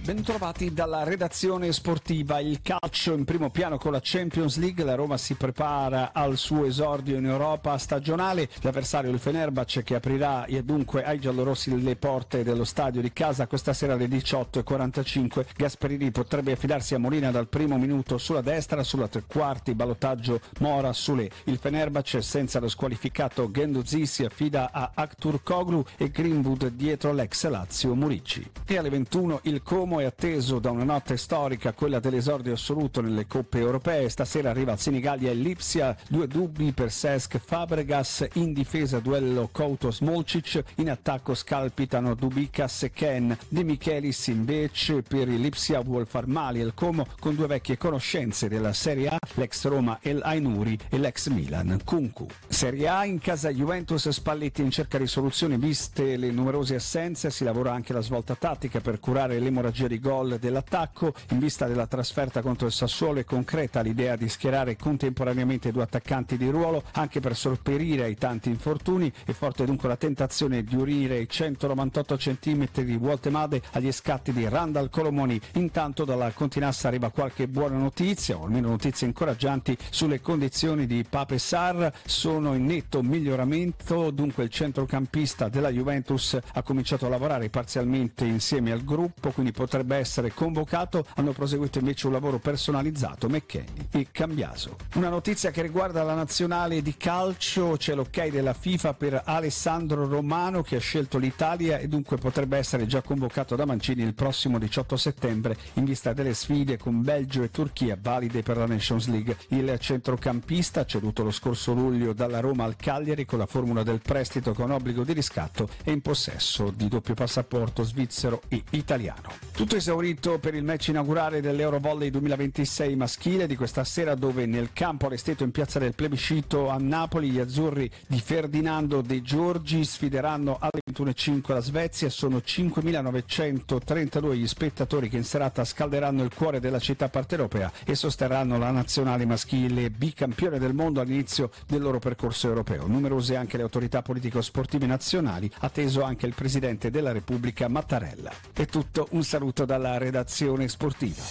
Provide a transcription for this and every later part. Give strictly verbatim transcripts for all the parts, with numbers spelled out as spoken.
Bentrovati dalla redazione sportiva. Il calcio in primo piano con la Champions League. La Roma si prepara al suo esordio in Europa stagionale. L'avversario il Fenerbahce, che aprirà e dunque ai giallorossi le porte dello stadio di casa questa sera alle diciotto e quarantacinque. Gasperini potrebbe affidarsi a Molina dal primo minuto sulla destra, sulla tre quarti ballottaggio Mora Sule. Il Fenerbahce senza lo squalificato Guendouzi si affida a Aktürkoğlu e Greenwood dietro l'ex Lazio Murici. E alle ventuno il Como è atteso da una notte storica, quella dell'esordio assoluto nelle coppe europee. Stasera arriva al Senigallia e Lipsia, due dubbi per Cesc Fabregas, in difesa duello Couto-Smolcic, in attacco scalpitano Dubicas e Ken. De Michelis invece per il Lipsia vuol far male al Como con due vecchie conoscenze della Serie A, l'ex Roma El Ainuri e l'ex Milan Kunku. Serie A, in casa Juventus, Spalletti in cerca di soluzioni viste le numerose assenze. Si lavora anche la svolta tattica per curare l'emorragia di gol dell'attacco. In vista della trasferta contro il Sassuolo è concreta l'idea di schierare contemporaneamente due attaccanti di ruolo, anche per sopperire ai tanti infortuni. È forte dunque la tentazione di unire i centonovantotto centimetri di Woltemade agli scatti di Randal Colomoni. Intanto dalla Continassa arriva qualche buona notizia, o almeno notizie incoraggianti sulle condizioni di Pape Sarr. Sono in netto miglioramento, dunque il centrocampista della Juventus ha cominciato a lavorare parzialmente insieme al gruppo, quindi potrebbe essere convocato. Hanno proseguito invece un lavoro personalizzato McKennie e Cambiaso. Una notizia che riguarda la nazionale di calcio: c'è l'ok della FIFA per Alessandro Romano, che ha scelto l'Italia e dunque potrebbe essere già convocato da Mancini il prossimo diciotto settembre in vista delle sfide con Belgio e Turchia valide per la Nations League. Il centrocampista, ceduto lo scorso luglio dalla Roma al Cagliari con la formula del prestito con obbligo di riscatto, è in possesso di doppio passaporto svizzero e italiano. Tutto esaurito per il match inaugurale dell'Eurovolley duemilaventisei maschile di questa sera, dove nel campo allestito in piazza del Plebiscito a Napoli gli azzurri di Ferdinando De Giorgi sfideranno alle ventuno e cinque la Svezia. Sono cinquemilanovecentotrentadue gli spettatori che in serata scalderanno il cuore della città partenopea e sosterranno la nazionale maschile bicampione del mondo all'inizio del loro percorso europeo. Numerose anche le autorità politico-sportive nazionali, atteso anche il Presidente della Repubblica Mattarella. È tutto, un saluto dalla redazione sportiva.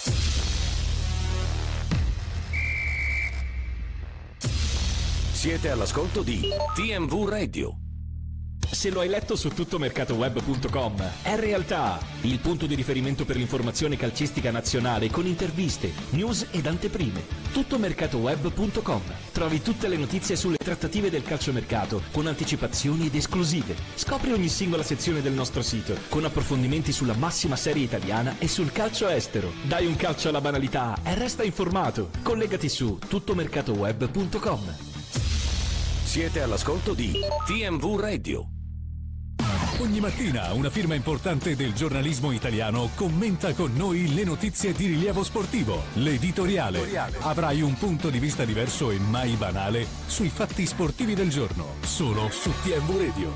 Siete all'ascolto di T M V Radio. Se lo hai letto su tuttomercatoweb punto com, è realtà, il punto di riferimento per l'informazione calcistica nazionale con interviste, news ed anteprime. tuttomercatoweb punto com. Trovi tutte le notizie sulle trattative del calciomercato con anticipazioni ed esclusive. Scopri ogni singola sezione del nostro sito con approfondimenti sulla massima serie italiana e sul calcio estero. Dai un calcio alla banalità e resta informato. Collegati su tuttomercatoweb punto com. Siete all'ascolto di T M V Radio. Ogni mattina una firma importante del giornalismo italiano commenta con noi le notizie di rilievo sportivo. L'editoriale. Avrai un punto di vista diverso e mai banale sui fatti sportivi del giorno. Solo su T M V Radio.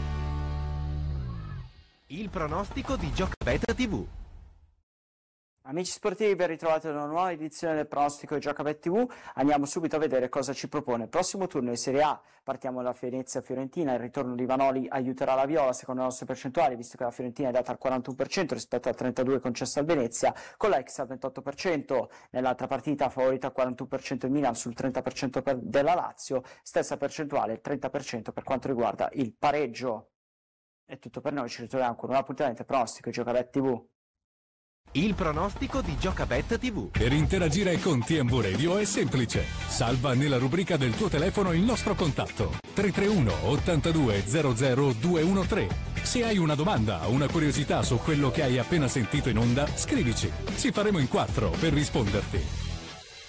Il pronostico di Giocabet tivù. Amici sportivi, ben ritrovati ad una nuova edizione del pronostico di Giocabet tivù. Andiamo subito a vedere cosa ci propone. Prossimo turno in Serie A, partiamo da Venezia-Fiorentina. Il ritorno di Vanoli aiuterà la Viola secondo le nostre percentuali, visto che la Fiorentina è data al quarantuno per cento rispetto al trentadue per cento concessa al Venezia, con la X al ventotto per cento. Nell'altra partita favorita al quarantuno per cento il Milan sul trenta per cento per della Lazio, stessa percentuale, il trenta per cento per quanto riguarda il pareggio. È tutto per noi, ci ritroviamo con un appuntamento pronostico di Giocabet tivù. Il pronostico di Giocabet tivù. Per interagire con T M V Radio è semplice. Salva nella rubrica del tuo telefono il nostro contatto tre tre uno ottantadue zero zero due uno tre. Se hai una domanda o una curiosità su quello che hai appena sentito in onda, scrivici. Ci faremo in quattro per risponderti.